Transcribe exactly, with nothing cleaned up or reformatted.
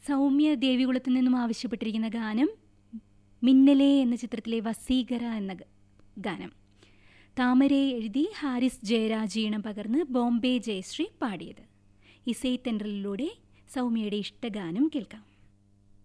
സൗമ്യ ദേവികുളത്തിൽ നിന്നും ആവശ്യപ്പെട്ടിരിക്കുന്ന ഗാനം മിന്നലേ എന്ന ചിത്രത്തിലെ വസീകര എന്ന ഗാനം. താമരയെ എഴുതി ഹാരിസ് ജയരാജ് ഈണം പകർന്ന് ബോംബെ ജയശ്രീ പാടിയത്. ഇസൈ തെൻട്രലിലൂടെ സൗമ്യയുടെ ഇഷ്ടഗാനം കേൾക്കാം.